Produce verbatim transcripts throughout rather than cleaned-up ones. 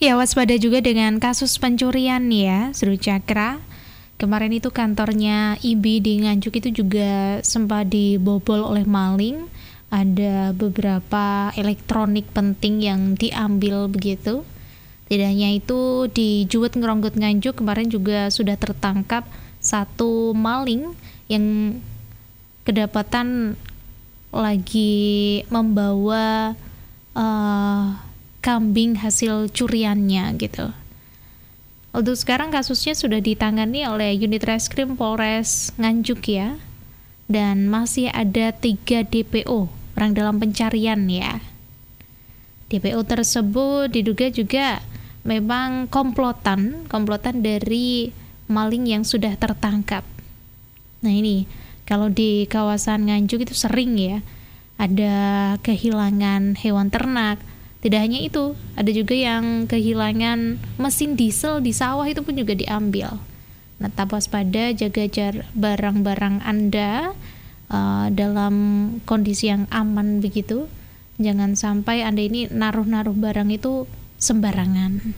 Ya, waspada juga dengan kasus pencurian ya, Seru Cakra. Kemarin itu kantornya I B di Nganjuk itu juga sempat dibobol oleh maling. Ada beberapa elektronik penting yang diambil begitu. Tidak hanya itu, di Juwet Ngeronggot Nganjuk kemarin juga sudah tertangkap satu maling yang kedapatan lagi membawa uh, kambing hasil curiannya gitu. Untuk sekarang kasusnya sudah ditangani oleh unit reskrim Polres Nganjuk ya, dan masih ada tiga D P O, orang dalam pencarian ya. D P O tersebut diduga juga memang komplotan, komplotan dari maling yang sudah tertangkap. Nah ini, kalau di kawasan Nganjuk itu sering ya, ada kehilangan hewan ternak. Tidak hanya itu, ada juga yang kehilangan mesin diesel di sawah, itu pun juga diambil. Nah, tetap waspada, jaga jar barang-barang Anda uh, dalam kondisi yang aman begitu. Jangan sampai Anda ini naruh-naruh barang itu sembarangan.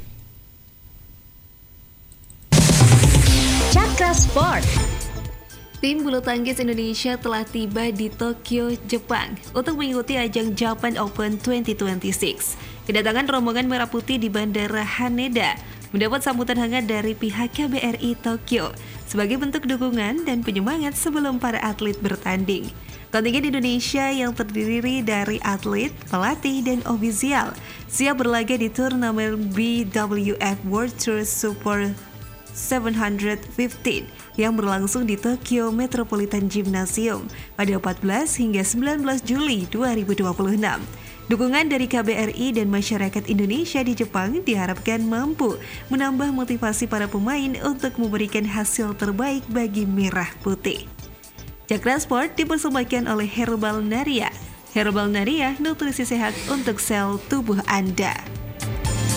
Cakra Sport. Tim bulu tangkis Indonesia telah tiba di Tokyo, Jepang untuk mengikuti ajang Japan Open dua ribu dua puluh enam. Kedatangan rombongan Merah Putih di Bandara Haneda mendapat sambutan hangat dari pihak K B R I Tokyo sebagai bentuk dukungan dan penyemangat sebelum para atlet bertanding. Kontingen Indonesia yang terdiri dari atlet, pelatih, dan ofisial siap berlaga di turnamen B W F World Tour Super tujuh lima belas yang berlangsung di Tokyo Metropolitan Gymnasium pada empat belas hingga sembilan belas Juli dua ribu dua puluh enam. Dukungan dari K B R I dan masyarakat Indonesia di Jepang diharapkan mampu menambah motivasi para pemain untuk memberikan hasil terbaik bagi Merah Putih. Cakra Sport dipersembahkan oleh Herbal Naria. Herbal Naria, nutrisi sehat untuk sel tubuh Anda.